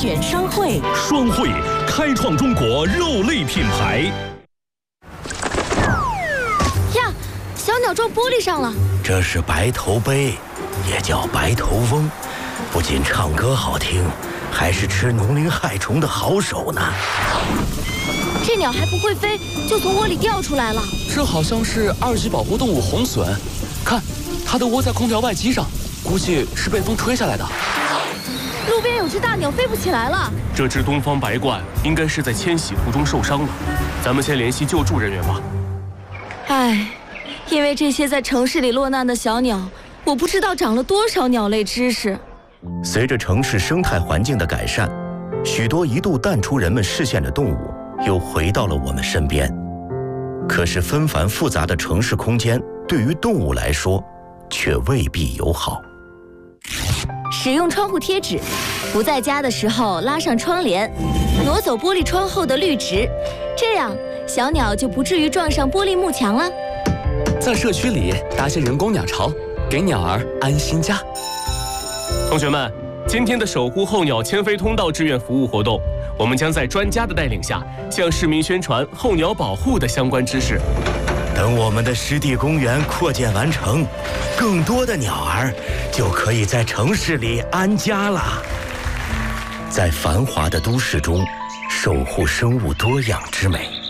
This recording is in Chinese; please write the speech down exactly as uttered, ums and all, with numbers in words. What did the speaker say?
选商会， 双汇开创中国肉类品牌。 呀，小鸟撞玻璃上了。 这是白头鹎，也叫白头翁，不仅唱歌好听，还是吃农林害虫的好手呢。 这鸟还不会飞，就从窝里掉出来了。 这好像是二级保护动物红隼，看，它的窝在空调外机上，估计是被风吹下来的。 路边有只大鸟飞不起来了。 这只东方白鹳应该是在迁徙途中受伤了，咱们先联系救助人员吧。 唉，因为这些在城市里落难的小鸟，我不知道长了多少鸟类知识。 随着城市生态环境的改善，许多一度淡出人们视线的动物又回到了我们身边。可是纷繁复杂的城市空间对于动物来说却未必友好。 使用窗户贴纸，不在家的时候拉上窗帘，挪走玻璃窗后的绿植，这样小鸟就不至于撞上玻璃幕墙了。 在社区里搭些人工鸟巢，给鸟儿安心家。 同学们，今天的守护候鸟迁飞通道志愿服务活动，我们将在专家的带领下，向市民宣传候鸟保护的相关知识。 等我们的湿地公园扩建完成，更多的鸟儿就可以在城市里安家了。在繁华的都市中，守护生物多样之美。